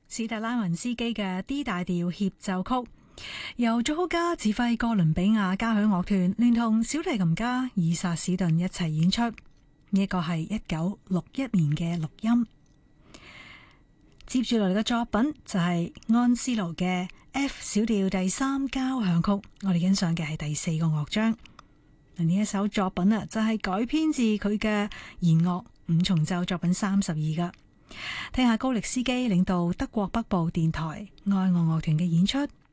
史特拉文斯基嘅 D 大調協奏曲，由作曲家指揮哥倫比亞交響樂團聯同小提琴家爾薩史頓一齊演出。呢一個係1961年嘅錄音。接住落嚟嘅作品就係安斯勞嘅 F 小調第3交響曲，我哋欣賞嘅係第4個樂章。呢一首作品啊，就係改編自佢嘅弦樂5重奏作品32噶。聽下高力斯基領導德國北部電台愛樂樂團嘅演出。